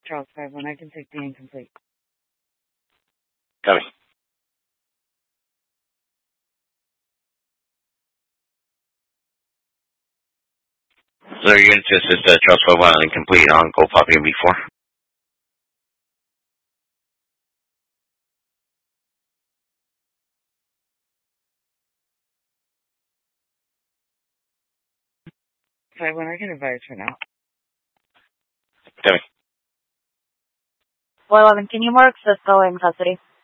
Charles 5-1, I can take the incomplete. Copy. So you're going to assist Charles 5-1 incomplete on Gold Poppy and B4? I can advise for now. Copy. 411, can you mark Cisco in custody?